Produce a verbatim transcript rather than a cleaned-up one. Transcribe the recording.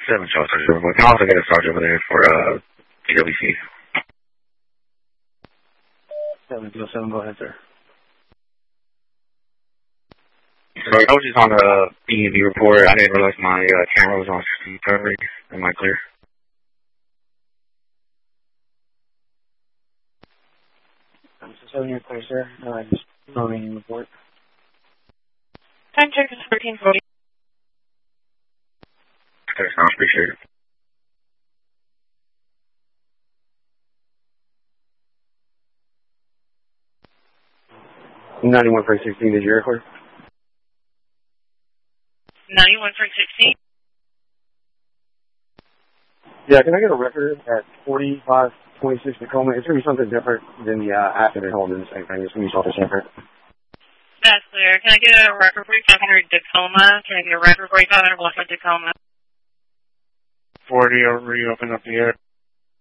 seven Charles Sergeant. We can also get a sergeant over there for uh, P W C. seven zero seven, go ahead, sir. So I was just on the B and B report. I didn't realize my uh, camera was on sixty coverage. Am I clear? I'm so seven, you're clear, sir. Uh, just loading report. Time check is thirteen forty. Okay, sounds appreciated. ninety-one for sixteen, did you record? ninety-one for sixteen. Yeah, can I get a record at forty-five twenty-six Tacoma? It's going to be something different than the uh, accident holding the same thing. It's going to be something different. That's clear. Can I get a record forty-five hundred Tacoma? Can I get a record forty-five hundred Tacoma? forty, over, you open up the air.